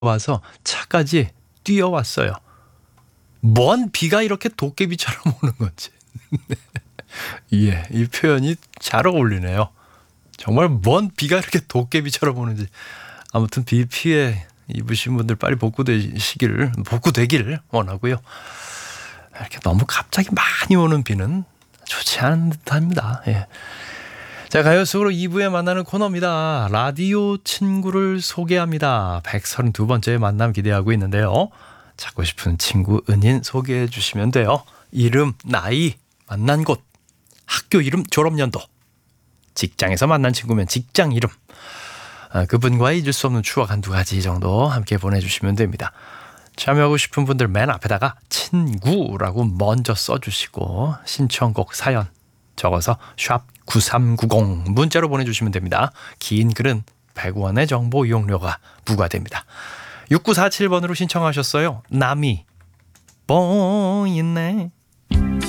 와서 차까지 뛰어왔어요. 뭔 비가 이렇게 도깨비처럼 오는 건지. 예, 이 표현이 잘 어울리네요. 정말 뭔 비가 이렇게 도깨비처럼 오는지. 아무튼 비 피해 입으신 분들 빨리 복구되길 원하고요. 이렇게 너무 갑자기 많이 오는 비는 좋지 않은 듯합니다. 예. 자, 가요 속으로 2부에 만나는 코너입니다. 라디오 친구를 소개합니다. 132번째 만남 기대하고 있는데요. 찾고 싶은 친구 은인 소개해 주시면 돼요. 이름, 나이, 만난 곳, 학교 이름, 졸업연도, 직장에서 만난 친구면 직장 이름, 그분과의 잊을 수 없는 추억 한두 가지 정도 함께 보내주시면 됩니다. 참여하고 싶은 분들 맨 앞에다가 친구라고 먼저 써주시고 신청곡 사연 적어서 샵 9390 문자로 보내주시면 됩니다. 긴 글은 100원의 정보 이용료가 부과됩니다. 6947번으로 신청하셨어요. 남이 보이네.